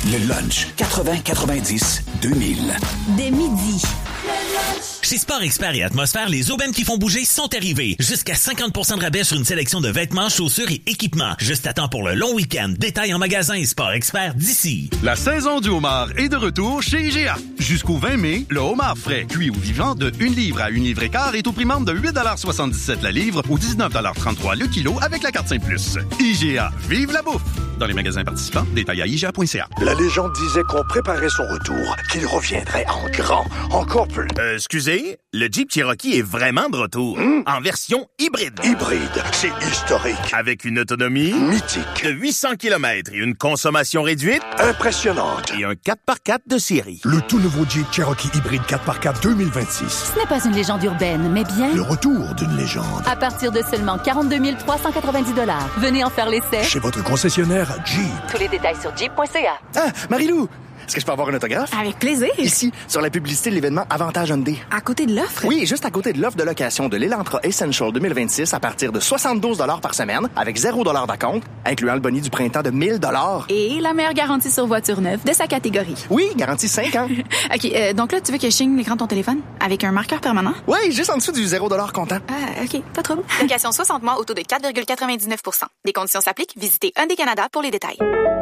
Le lunch 80-90-2000. Dès midi. Chez Sport Expert et Atmosphère, les aubaines qui font bouger sont arrivées. Jusqu'à 50% de rabais sur une sélection de vêtements, chaussures et équipements. Juste à temps pour le long week-end. Détail en magasin Sport Expert d'ici. La saison du homard est de retour chez IGA. Jusqu'au 20 mai, le homard frais, cuit ou vivant de 1 livre à 1 livre et quart est au prix membre de 8,77 la livre ou 19,33 le kilo avec la carte Saint-Plus. IGA, vive la bouffe! Dans les magasins participants, détail à IGA.ca. La légende disait qu'on préparait son retour, qu'il reviendrait en grand, encore plus. Excusez, le Jeep Cherokee est vraiment de retour. En version hybride. Hybride, c'est historique. Avec une autonomie mythique de 800 km et une consommation réduite impressionnante. Et un 4x4 de série. Le tout nouveau Jeep Cherokee hybride 4x4 2026. Ce n'est pas une légende urbaine, mais bien le retour d'une légende. À partir de seulement 42 390 $. Venez en faire l'essai. Chez votre concessionnaire Jeep. Tous les détails sur jeep.ca. Ah, Marie-Lou! Est-ce que je peux avoir un autographe? Avec plaisir. Ici, sur la publicité de l'événement Avantage Hyundai. À côté de l'offre? Oui, juste à côté de l'offre de location de l'Elantra Essential 2026 à partir de 72 $ par semaine, avec 0 $ d'acompte, incluant le boni du printemps de 1 000 $. Et la meilleure garantie sur voiture neuve de sa catégorie. Oui, garantie 5 ans. OK, donc là, tu veux que je signe l'écran de ton téléphone avec un marqueur permanent? Oui, juste en dessous du 0 $ comptant. Ah, OK, pas trop. Location 60 mois au taux de 4,99 %. Des conditions s'appliquent. Visitez Hyundai Canada pour les détails.